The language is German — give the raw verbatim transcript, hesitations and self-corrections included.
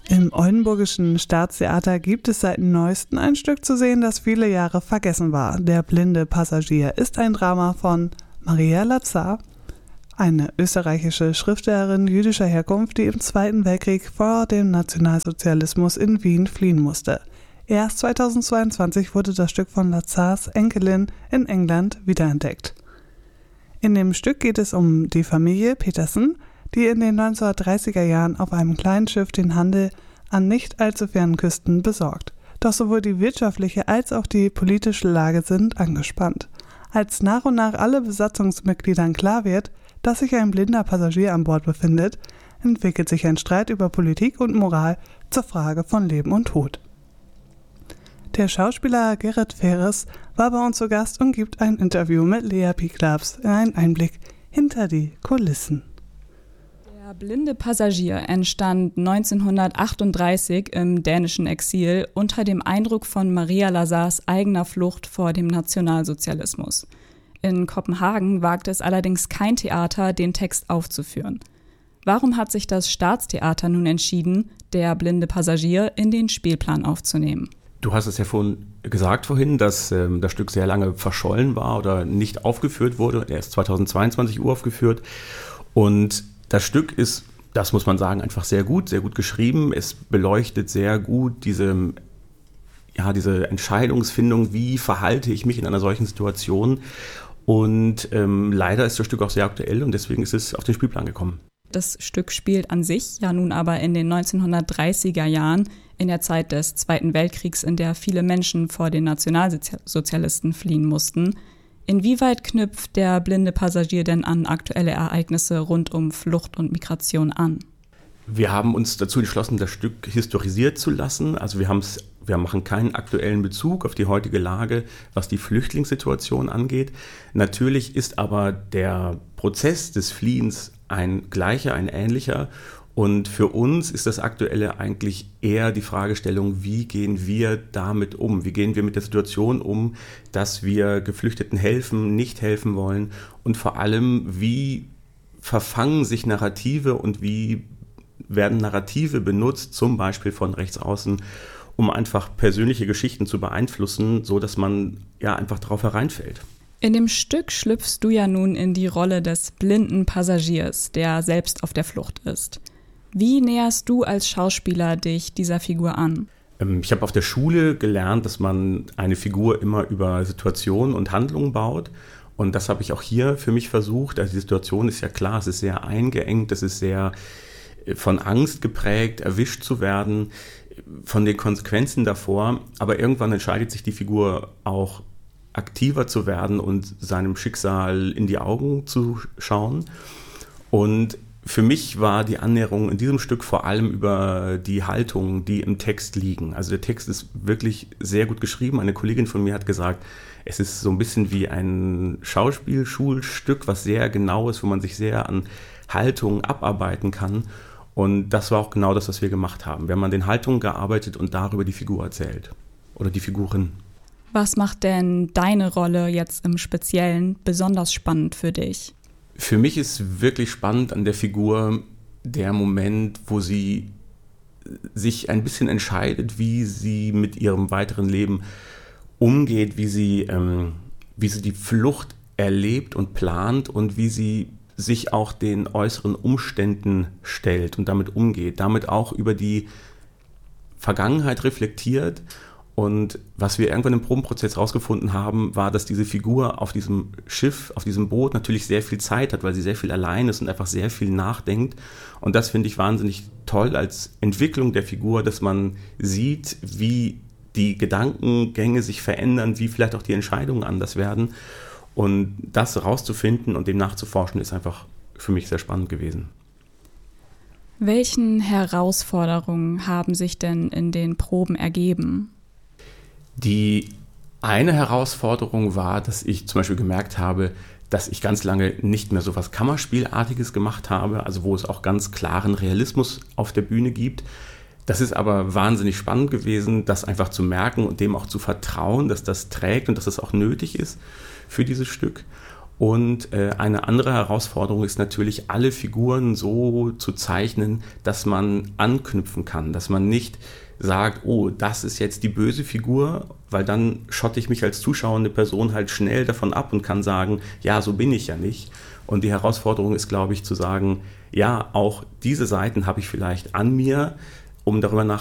Im Oldenburgischen Staatstheater gibt es seit neuestem ein Stück zu sehen, das viele Jahre vergessen war. Der blinde Passagier ist ein Drama von Maria Lazar, eine österreichische Schriftstellerin jüdischer Herkunft, die im Zweiten Weltkrieg vor dem Nationalsozialismus in Wien fliehen musste. Erst zweitausendzweiundzwanzig wurde das Stück von Lazars Enkelin in England wiederentdeckt. In dem Stück geht es um die Familie Petersen, die in den neunzehnhundertdreißiger Jahren auf einem kleinen Schiff den Handel an nicht allzu fernen Küsten besorgt. Doch sowohl die wirtschaftliche als auch die politische Lage sind angespannt. Als nach und nach alle Besatzungsmitgliedern klar wird, dass sich ein blinder Passagier an Bord befindet, entwickelt sich ein Streit über Politik und Moral zur Frage von Leben und Tod. Der Schauspieler Gerrit Ferres war bei uns zu Gast und gibt ein Interview mit Lea Piklaps, einen Einblick hinter die Kulissen. Der blinde Passagier entstand neunzehnhundertachtunddreißig im dänischen Exil unter dem Eindruck von Maria Lazars eigener Flucht vor dem Nationalsozialismus. In Kopenhagen wagte es allerdings kein Theater, den Text aufzuführen. Warum hat sich das Staatstheater nun entschieden, Der blinde Passagier in den Spielplan aufzunehmen? Du hast es ja vorhin gesagt vorhin, dass ähm, das Stück sehr lange verschollen war oder nicht aufgeführt wurde. Er ist zweitausendzweiundzwanzig uraufgeführt und das Stück ist, das muss man sagen, einfach sehr gut, sehr gut geschrieben. Es beleuchtet sehr gut diese, ja, diese Entscheidungsfindung, wie verhalte ich mich in einer solchen Situation. Und ähm, leider ist das Stück auch sehr aktuell und deswegen ist es auf den Spielplan gekommen. Das Stück spielt an sich ja nun aber in den neunzehnhundertdreißiger Jahren, in der Zeit des Zweiten Weltkriegs, in der viele Menschen vor den Nationalsozialisten fliehen mussten. Inwieweit knüpft der blinde Passagier denn an aktuelle Ereignisse rund um Flucht und Migration an? Wir haben uns dazu entschlossen, das Stück historisiert zu lassen. Also wir, haben's, wir machen keinen aktuellen Bezug auf die heutige Lage, was die Flüchtlingssituation angeht. Natürlich ist aber der Prozess des Fliehens ein gleicher, ein ähnlicher. Und für uns ist das Aktuelle eigentlich eher die Fragestellung, wie gehen wir damit um? Wie gehen wir mit der Situation um, dass wir Geflüchteten helfen, nicht helfen wollen? Und vor allem, wie verfangen sich Narrative und wie werden Narrative benutzt, zum Beispiel von Rechtsaußen, um einfach persönliche Geschichten zu beeinflussen, so dass man ja einfach darauf hereinfällt. In dem Stück schlüpfst du ja nun in die Rolle des blinden Passagiers, der selbst auf der Flucht ist. Wie näherst du als Schauspieler dich dieser Figur an? Ich habe auf der Schule gelernt, dass man eine Figur immer über Situationen und Handlungen baut. Und das habe ich auch hier für mich versucht. Also die Situation ist ja klar, es ist sehr eingeengt, es ist sehr von Angst geprägt, erwischt zu werden, von den Konsequenzen davor. Aber irgendwann entscheidet sich die Figur auch aktiver zu werden und seinem Schicksal in die Augen zu schauen. Und für mich war die Annäherung in diesem Stück vor allem über die Haltungen, die im Text liegen. Also der Text ist wirklich sehr gut geschrieben. Eine Kollegin von mir hat gesagt, es ist so ein bisschen wie ein Schauspielschulstück, was sehr genau ist, wo man sich sehr an Haltungen abarbeiten kann. Und das war auch genau das, was wir gemacht haben. Wir haben an den Haltungen gearbeitet und darüber die Figur erzählt oder die Figurin. Was macht denn deine Rolle jetzt im Speziellen besonders spannend für dich? Für mich ist wirklich spannend an der Figur der Moment, wo sie sich ein bisschen entscheidet, wie sie mit ihrem weiteren Leben umgeht, wie sie, ähm, wie sie die Flucht erlebt und plant und wie sie sich auch den äußeren Umständen stellt und damit umgeht, damit auch über die Vergangenheit reflektiert. Und was wir irgendwann im Probenprozess rausgefunden haben, war, dass diese Figur auf diesem Schiff, auf diesem Boot natürlich sehr viel Zeit hat, weil sie sehr viel allein ist und einfach sehr viel nachdenkt. Und das finde ich wahnsinnig toll als Entwicklung der Figur, dass man sieht, wie die Gedankengänge sich verändern, wie vielleicht auch die Entscheidungen anders werden. Und das rauszufinden und dem nachzuforschen, ist einfach für mich sehr spannend gewesen. Welchen Herausforderungen haben sich denn in den Proben ergeben? Die eine Herausforderung war, dass ich zum Beispiel gemerkt habe, dass ich ganz lange nicht mehr so was Kammerspielartiges gemacht habe, also wo es auch ganz klaren Realismus auf der Bühne gibt. Das ist aber wahnsinnig spannend gewesen, das einfach zu merken und dem auch zu vertrauen, dass das trägt und dass das auch nötig ist für dieses Stück. Und äh, eine andere Herausforderung ist natürlich, alle Figuren so zu zeichnen, dass man anknüpfen kann, dass man nicht sagt, oh, das ist jetzt die böse Figur, weil dann schotte ich mich als zuschauende Person halt schnell davon ab und kann sagen, ja, so bin ich ja nicht. Und die Herausforderung ist, glaube ich, zu sagen, ja, auch diese Seiten habe ich vielleicht an mir, um darüber nachzudenken,